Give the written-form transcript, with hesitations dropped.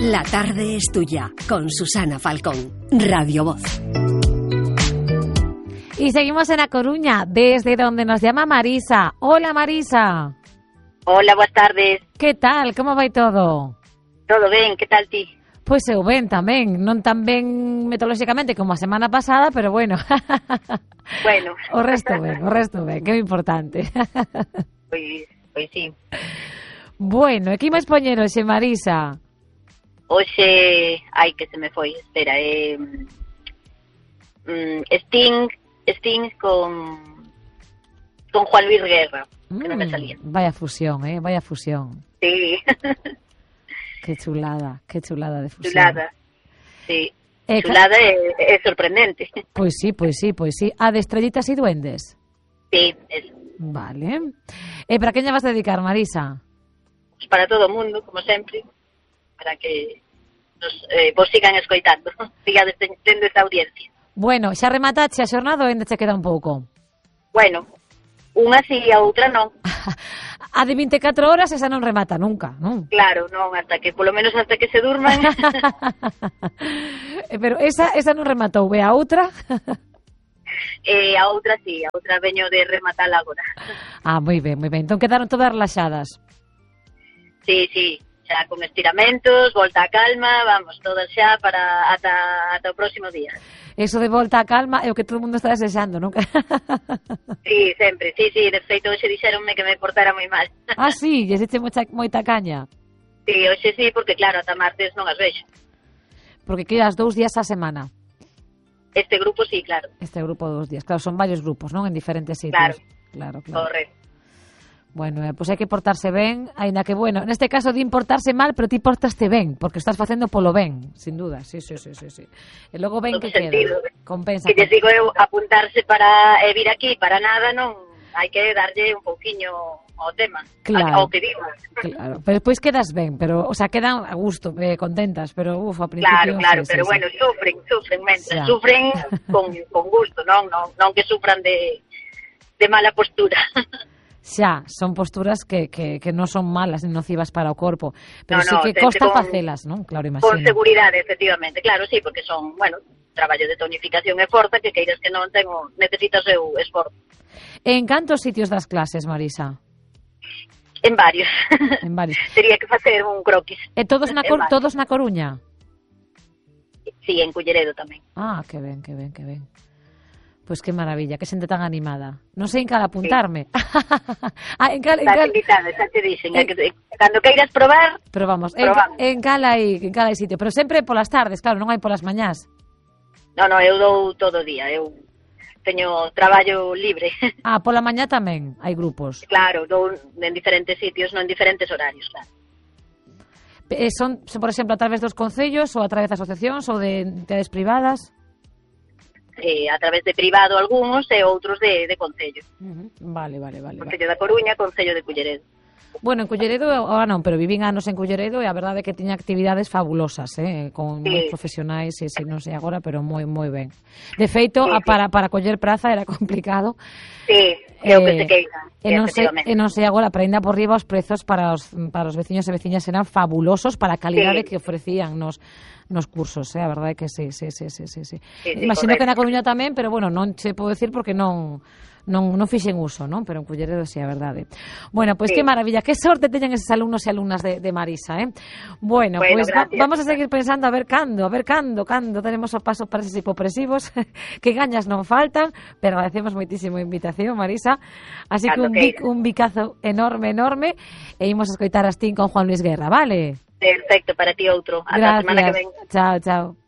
La tarde es tuya, con Susana Falcón, Radio Voz. Y seguimos en A Coruña, desde donde nos llama Marisa. Hola, Marisa. Hola, buenas tardes. Que tal? Como vai todo? Todo ben, que tal ti? Pois eu ben tamén, non tan ben meteorolóxicamente como a semana pasada, pero bueno. Bueno. O resto ben, que é importante. Pois sí. Bueno, e que imos poñer hoxe, Marisa? Hoxe, ai que se me foi, espera, Sting con Juan Luis Guerra, que non me salía. Vaya fusión, vaya fusión. Sí. Qué chulada de fusión. Chulada, sí. Chulada é sorprendente. Pois sí. A de Estrellitas e Duendes? Sí, eso. Vale. E para quen lle vas a dedicar, Marisa? Pues para todo o mundo, como sempre, para que vos sigan escoitando, sigades tendo esta audiencia. Bueno, xa rematache a xornada ou ainda che queda un pouco? Bueno, unha sí e a outra non. A de 24 horas esa non remata nunca, non? Claro, non, polo menos hasta que se durman. Pero esa non rematou, ve a outra? A outra sí, a outra veño de rematar agora. Ah, moi ben. Entón quedaron todas relaxadas. Sí, xa con estiramentos, volta a calma, vamos, todas xa para ata o próximo día. Eso de volta a calma é o que todo o mundo está desexando, non? Sí, sempre, sí, de feito hoxe dixeronme que me portara moi mal. Ah, sí, lle eche moita caña. Sí, hoxe sí, porque claro, ata martes non as vexo. Porque quedas 2 días a semana. Este grupo sí, claro. Este grupo 2 días, claro, son varios grupos, non? En diferentes sitios. Claro. Correcto. Bueno, pois hai que portarse ben, aínda que, bueno, neste caso din portarse mal, pero ti portaste ben, porque estás facendo polo ben, sin duda, sí. E logo ben que queda, compensa. Que te digo eu, apuntarse para vir aquí, para nada, non, hai que darlle un pouquiño ao tema, ao que digo. Claro, pero despois quedas ben, pero, o sea, quedan a gusto, contentas, pero, ao principio... Claro, pero bueno, sufren con gusto, non que sufran de mala postura. Xa, son posturas que non son malas ni nocivas para o corpo, pero sí que costa facelas, non? Claro, imagino. Con seguridade, efectivamente, claro, sí, porque son, bueno, traballo de tonificación e forza que queiras que non necesita o seu esforzo. En cantos sitios das clases, Marisa? En varios. Tería que facer un croquis. E todos na Coruña? Sí, en Culleredo tamén. Ah, que ben. Pois que maravilla, que xente tan animada. Non sei en cal apuntarme. Sí. Estás invitada, xa te dixen. Cando queiras probar, pero vamos, en cal hai sitio. Pero sempre polas tardes, claro, non hai polas mañás. Non, eu dou todo o día. Eu teño traballo libre. Ah, pola mañá tamén hai grupos. Claro, dou en diferentes sitios, non en diferentes horarios, claro. Son, por exemplo, a través dos concellos ou a través de asociacións ou de entidades privadas? A través de privado algúns e outros de concello. Vale. Concello da Coruña, Concello de Culleredo. Bueno, en Culleredo, ahora non, pero vivín anos en Culleredo e a verdade é que tiña actividades fabulosas, con moi profesionais, e non sei agora, pero moi ben. De feito, para coller praza era complicado. Sí, é o que se queixa. E non sei agora, pero ainda por riba os prezos para os veciños e veciñas eran fabulosos para a calidade que ofrecían nos cursos, a verdade é que sí. Imagino que na Coruña tamén, pero bueno, non che podo decir porque non fixen uso, non? Pero en Culleredo sí, a verdade. Bueno, pois que maravilla, que sorte teñen eses alumnos e alumnas de Marisa, Bueno, pois vamos a seguir pensando a ver cando tenemos o paso para eses hipopresivos, que gañas non faltan, pero agradecemos moitísimo a invitación, Marisa, así que un bicazo enorme, e imos a escoitar a Sting con Juan Luis Guerra, vale? Perfecto, para ti outro. Ata a semana que ven. Chao.